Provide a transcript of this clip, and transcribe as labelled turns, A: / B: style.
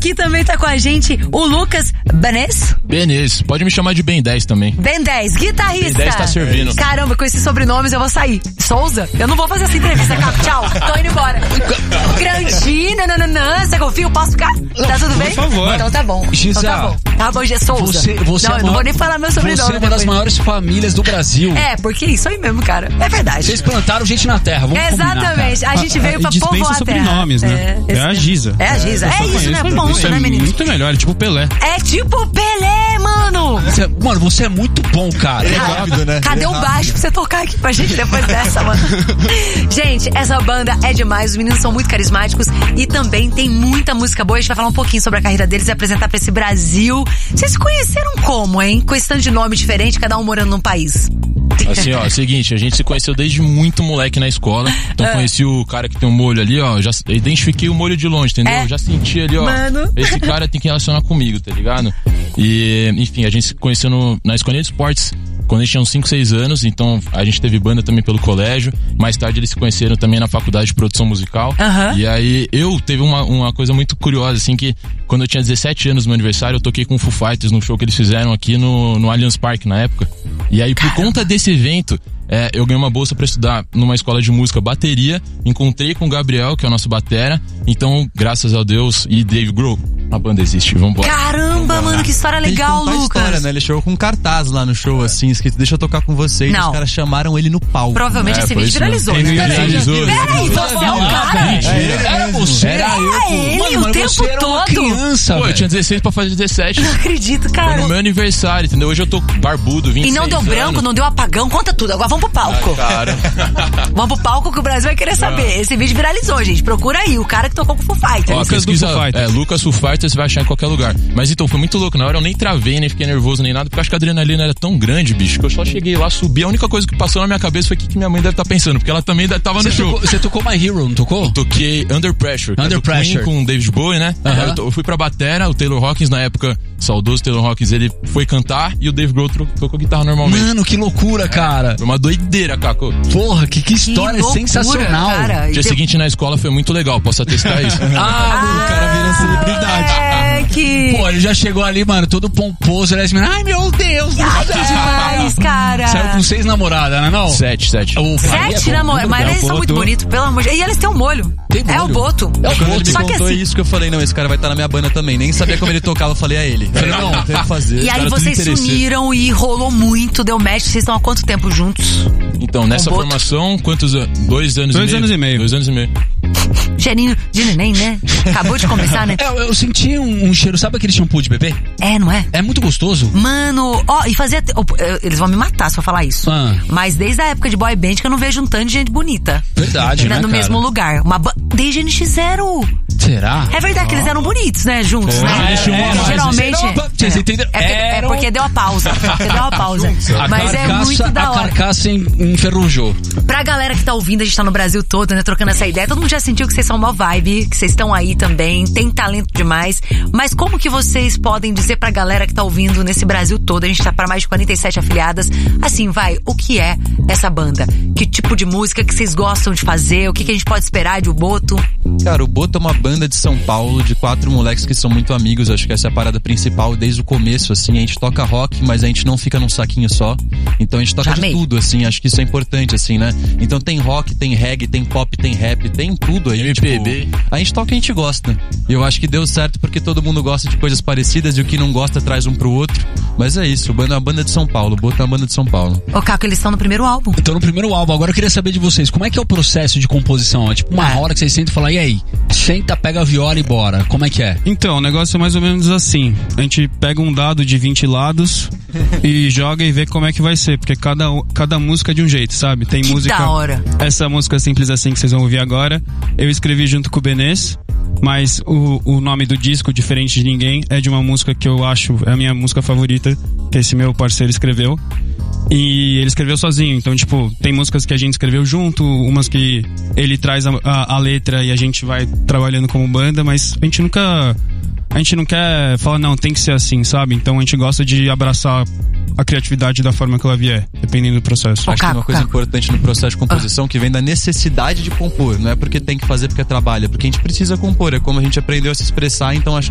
A: Aqui também tá com a gente o Lucas Benes.
B: Pode me chamar de Ben 10 também.
A: Ben 10, guitarrista.
B: Ben 10 tá servindo.
A: Caramba, com esses sobrenomes eu vou sair. Souza? Eu não vou fazer essa entrevista, Caco. Tchau, tô indo embora. Grandinho, nananã, você confia? Eu posso ficar? Tá tudo bem?
C: Por favor.
A: Então tá bom.
D: Gisa,
A: tá bom, G. Souza.
D: Você
A: não, eu não vou nem falar meu sobrenome.
D: Você é uma das maiores famílias do Brasil.
A: É, porque isso aí mesmo, cara. É verdade.
D: Vocês plantaram gente na terra, vamos
A: Exatamente.
D: combinar,
A: a gente veio pra povoar a terra.
C: sobrenomes, né? É a Gisa.
A: É a Gisa. É isso, né? Ponto, né, menino?
C: Muito melhor, é tipo Pelé.
A: É tipo Pelé, mano.
D: Você é muito bom, cara.
C: É rápido, né?
A: Cadê o baixo pra você tocar aqui pra gente depois dessa, mano? Gente, essa banda é demais. Os meninos são muito carismáticos e também tem muita música boa. A gente vai falar um pouquinho sobre a carreira deles e apresentar pra esse Brasil. Vocês se conheceram como, hein? Com esse tanto de nome diferente, cada um morando num país.
B: Assim, ó, seguinte, a gente se conheceu desde muito moleque na escola. Então conheci o cara que tem um molho ali, ó. Já identifiquei o molho de longe, entendeu? Já senti ali, ó.
A: Mano.
B: Esse cara tem que relacionar comigo, tá ligado? E, enfim, a gente se conheceu na Escolinha de Esportes quando a gente tinha uns 5, 6 anos. Então a gente teve banda também pelo colégio. Mais tarde eles se conheceram também na faculdade de produção musical. E aí teve uma coisa muito curiosa, assim, que quando eu tinha 17 anos no meu aniversário, eu toquei com o Foo Fighters no show que eles fizeram aqui no Allianz Parque na época. E aí, por conta desse evento, eu ganhei uma bolsa pra estudar numa escola de música, bateria. Encontrei com o Gabriel, que é o nosso batera. Então, graças a Deus, e Dave Grohl, a banda existe, vambora.
A: Caramba, mano, que história legal,
E: Lucas.
A: História,
E: né? Ele chegou com um cartaz lá no show, assim, escrito, deixa eu tocar com vocês. Os caras chamaram ele no palco.
A: Provavelmente esse vídeo viralizou, né? Peraí, você é o cara?
D: Era você.
A: Era ele
D: mano,
A: o tempo
D: você
A: todo.
D: Era uma criança,
B: eu tinha 16 pra fazer 17.
A: Não acredito, cara.
B: Foi no meu aniversário, entendeu? Hoje eu tô barbudo, 26
A: E não deu branco,
B: anos.
A: não deu apagão, conta tudo. Agora vamos pro palco.
B: Cara.
A: Vamos pro palco que o Brasil vai querer saber. Esse vídeo viralizou, gente. Procura aí, o cara que tocou com o Foo Fighters.
B: Ó, pesquisa, Lucas Foo Fighters, você vai achar em qualquer lugar. Mas então, foi muito louco. Na hora eu nem travei, nem fiquei nervoso, nem nada, porque eu acho que a adrenalina era tão grande, bicho, que eu só cheguei lá, subi. A única coisa que passou na minha cabeça foi o que minha mãe deve estar pensando, porque ela também tava no show.
D: Você tocou My Hero, não tocou?
B: Eu toquei Under Pressure.
D: Under Pressure.
B: Com o David Bowie, né? Eu fui pra batera, o Taylor Hawkins, na época, saudoso Taylor Hawkins, ele foi cantar e o Dave Grohl tocou guitarra normalmente.
D: Mano, que loucura, cara.
B: Foi uma doideira, Caco.
D: Porra, que história loucura, sensacional.
A: Cara.
B: Dia seguinte na escola foi muito legal, posso atestar isso.
D: O cara virou celebridade. Pô, ele já chegou ali, mano, todo pomposo, ele ai meu Deus.
A: Ai, que demais, cara.
D: Saiu com 6 namoradas, né, não?
B: 7.
A: 7 namoradas, mas eles são muito bonitos, pelo amor de Deus. E eles têm um molho. É o Boto.
E: Quando ele me
A: Só
E: contou isso que eu falei, não, esse cara vai estar na minha banda também. Nem sabia como ele tocava, eu falei, é ele. Eu falei, não, tem que fazer.
A: E aí vocês se uniram e rolou muito, deu match. Vocês estão há quanto tempo juntos?
B: Então, nessa formação, quantos anos? 2 anos e meio.
C: 2 anos e meio.
B: 2 anos e meio.
A: Cheirinho de neném, né? Acabou de começar, né?
D: Eu senti um cheiro, sabe aquele shampoo de bebê?
A: É, não é?
D: É muito gostoso.
A: Mano, e fazia... Eles vão me matar se eu falar isso. Mas desde a época de boy band que eu não vejo um tanto de gente bonita.
D: Verdade, né,
A: no mesmo lugar. Desde NX0.
D: Será?
A: É verdade que eles eram bonitos, né? Juntos, né? Geralmente...
D: Vocês entenderam?
A: É porque deu a pausa. Mas é muito da hora.
D: A carcaça enferrujou.
A: Pra galera que tá ouvindo, a gente tá no Brasil todo, né? Trocando essa ideia. Todo mundo já sentiu que vocês são uma vibe, que vocês estão aí também, tem talento demais. Mas como que vocês podem dizer pra galera que tá ouvindo nesse Brasil todo, a gente tá pra mais de 47 afiliadas, assim, o que é essa banda? Que tipo de música que vocês gostam de fazer? O que a gente pode esperar de O Boto?
E: Cara, o Boto é uma banda de São Paulo, de 4 moleques que são muito amigos, acho que essa é a parada principal desde o começo, assim, a gente toca rock, mas a gente não fica num saquinho só, então a gente toca de tudo, assim, acho que isso é importante, assim, né? Então tem rock, tem reggae, tem pop, tem rap, tem tudo aí,
B: MPB.
E: Tipo, a gente toca o que a gente gosta, e eu acho que deu certo porque todo mundo gosta de coisas parecidas e o que não gosta traz um pro outro, mas é isso, o Boto é uma banda de São Paulo, o Boto é uma banda de São Paulo.
A: Ô Caco, eles estão no primeiro álbum.
D: Estão no primeiro álbum, agora eu queria saber de vocês, como é que é o processo de composição? É tipo uma hora que vocês sentam e falam, e aí? Senta, pega a viola e bora, como é que é?
C: Então, o negócio é mais ou menos assim, a gente pega um dado de 20 lados e joga e vê como é que vai ser, porque cada música é de um jeito, sabe? Tem
A: que
C: música...
A: da hora.
C: Essa música Simples Assim que vocês vão ouvir agora, eu escrevi junto com o Benes, mas o nome do disco, Diferente de Ninguém, é de uma música que eu acho é a minha música favorita, que esse meu parceiro escreveu. E ele escreveu sozinho, então tipo, tem músicas que a gente escreveu junto, umas que ele traz a letra e a gente vai trabalhando como banda, mas a gente não quer falar, não, tem que ser assim, sabe? Então a gente gosta de abraçar a criatividade da forma que ela vier, dependendo do processo.
E: Acho que tem uma coisa importante no processo de composição que vem da necessidade de compor, não é porque tem que fazer porque trabalha, porque a gente precisa compor, é como a gente aprendeu a se expressar, então acho